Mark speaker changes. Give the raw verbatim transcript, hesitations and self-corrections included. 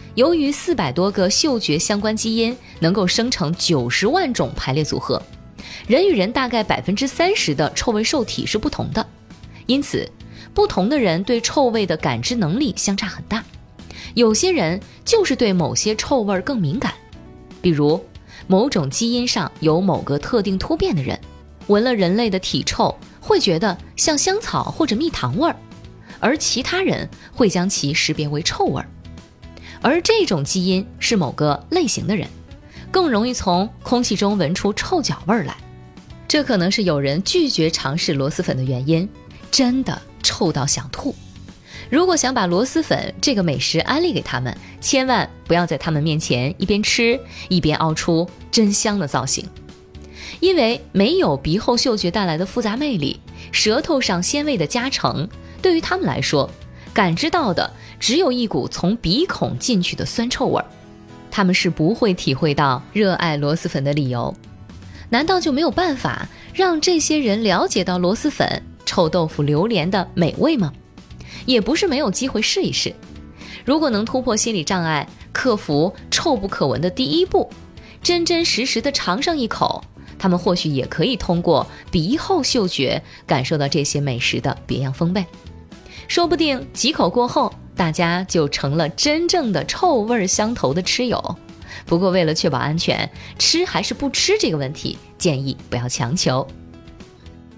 Speaker 1: 由于四百多个嗅觉相关基因能够生成九十万种排列组合，人与人大概 百分之三十 的臭味受体是不同的，因此不同的人对臭味的感知能力相差很大。有些人就是对某些臭味更敏感，比如某种基因上有某个特定突变的人，闻了人类的体臭会觉得像香草或者蜜糖味儿，而其他人会将其识别为臭味儿。而这种基因是某个类型的人，更容易从空气中闻出臭脚味儿来。这可能是有人拒绝尝试螺蛳粉的原因，真的臭到想吐。如果想把螺蛳粉这个美食安利给他们，千万不要在他们面前一边吃一边凹出真香的造型，因为没有鼻后嗅觉带来的复杂魅力，舌头上鲜味的加成，对于他们来说，感知到的只有一股从鼻孔进去的酸臭味，他们是不会体会到热爱螺蛳粉的理由。难道就没有办法让这些人了解到螺蛳粉、臭豆腐、榴莲的美味吗？也不是没有机会试一试。如果能突破心理障碍，克服臭不可闻的第一步，真真实实的尝上一口，他们或许也可以通过鼻后嗅觉感受到这些美食的别样风味。说不定几口过后，大家就成了真正的臭味相投的吃友。不过为了确保安全，吃还是不吃这个问题，建议不要强求。